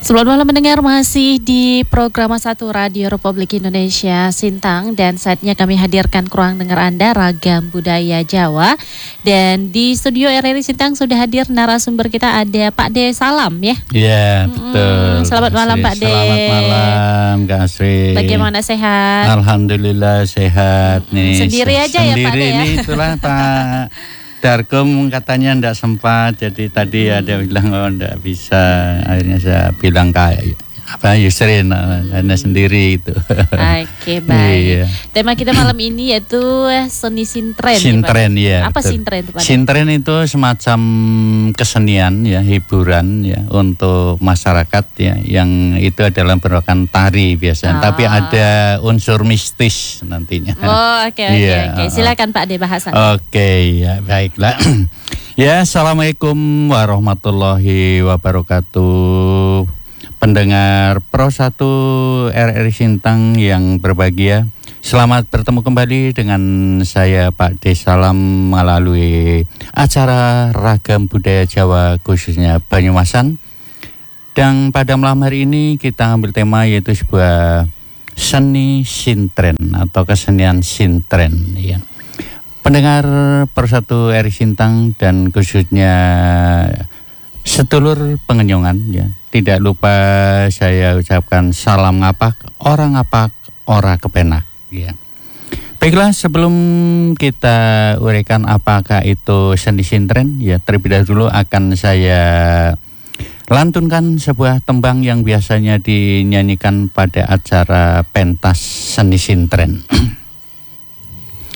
Selamat malam mendengar, masih di program Satu Radio Republik Indonesia Sintang, dan saatnya kami hadirkan ke ruang dengar Anda Ragam Budaya Jawa. Dan di studio RRI Sintang sudah hadir narasumber kita, ada Pak De Salam ya. Iya, betul. Selamat malam Pak De. Selamat malam Kak Asri. Bagaimana, sehat? Alhamdulillah sehat nih. Sendiri aja ya Pak De ya. Sendiri itulah Pak Darkom katanya enggak sempat, jadi tadi ada bilang enggak bisa, akhirnya saya bilang kayak Yusrin, Anda sendiri itu. Oke, baik. Iya. Tema kita malam ini yaitu seni sintren. Sintren ya. Apa betul. sintren itu Pak? Sintren itu semacam kesenian ya, hiburan ya untuk masyarakat ya, yang itu adalah merupakan tari biasanya, tapi ada unsur mistis nantinya. Oh, oke. Silakan Pak De bahasan. Oke, ya baiklah. Ya, assalamualaikum warahmatullahi wabarakatuh. Pendengar Pro 1 RRI Sintang yang berbahagia, selamat bertemu kembali dengan saya Pak De Salam melalui acara Ragam Budaya Jawa khususnya Banyumasan. Dan pada malam hari ini kita ambil tema yaitu sebuah seni sintren atau kesenian sintren ya. Pendengar Pro 1 RRI Sintang dan khususnya sedulur pengenyongan ya, tidak lupa saya ucapkan salam ngapak, orang ngapak, ora kepenak ya. Baiklah, sebelum kita uraikan apakah itu seni sintren ya, terlebih dahulu akan saya lantunkan sebuah tembang yang biasanya dinyanyikan pada acara pentas seni sintren.